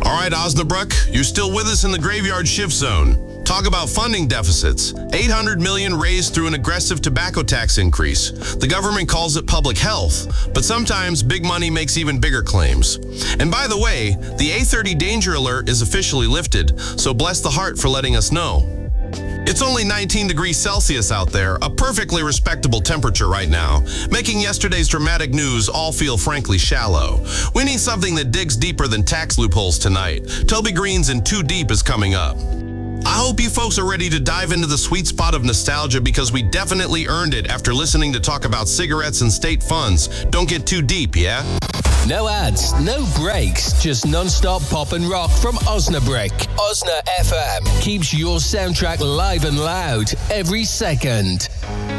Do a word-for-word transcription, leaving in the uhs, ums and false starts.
All right, Osnabrück, you're still with us in the Graveyard Shift Zone. Talk about funding deficits. eight hundred million dollars raised through an aggressive tobacco tax increase. The government calls it public health, but sometimes big money makes even bigger claims. And by the way, the A thirty danger alert is officially lifted, so bless the heart for letting us know. It's only nineteen degrees Celsius out there, a perfectly respectable temperature right now, making yesterday's dramatic news all feel frankly shallow. We need something that digs deeper than tax loopholes tonight. Toby Green's In Too Deep is coming up. I hope you folks are ready to dive into the sweet spot of nostalgia because we definitely earned it after listening to talk about cigarettes and state funds. Don't get too deep, yeah? No ads, no breaks, just non-stop pop and rock from Osnabrück. Osna F M keeps your soundtrack live and loud every second.